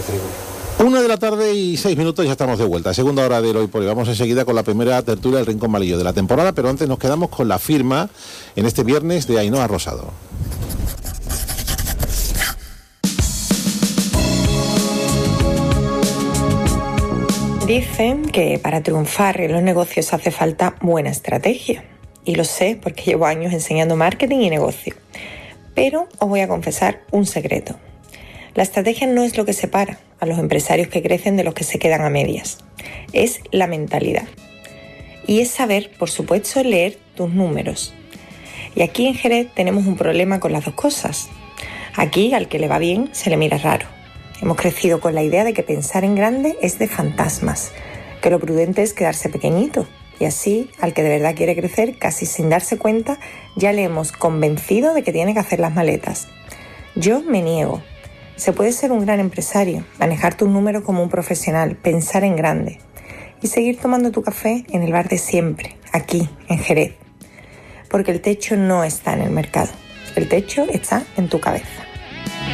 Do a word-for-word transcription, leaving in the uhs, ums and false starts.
Una de la tarde y seis minutos, ya estamos de vuelta. Segunda hora del Hoy por Hoy. Vamos enseguida con la primera tertulia del Rincón Malillo de la temporada, pero antes nos quedamos con la firma en este viernes de Ainhoa Rosado. Dicen que para triunfar en los negocios hace falta buena estrategia. Y lo sé porque llevo años enseñando marketing y negocio. Pero os voy a confesar un secreto. La estrategia no es lo que separa a los empresarios que crecen de los que se quedan a medias. Es la mentalidad. Y es saber, por supuesto, leer tus números. Y aquí en Jerez tenemos un problema con las dos cosas. Aquí, al que le va bien, se le mira raro. Hemos crecido con la idea de que pensar en grande es de fantasmas, que lo prudente es quedarse pequeñito. Y así, al que de verdad quiere crecer, casi sin darse cuenta, ya le hemos convencido de que tiene que hacer las maletas. Yo me niego. Se puede ser un gran empresario, manejar tus números como un profesional, pensar en grande y seguir tomando tu café en el bar de siempre, aquí, en Jerez. Porque el techo no está en el mercado, el techo está en tu cabeza.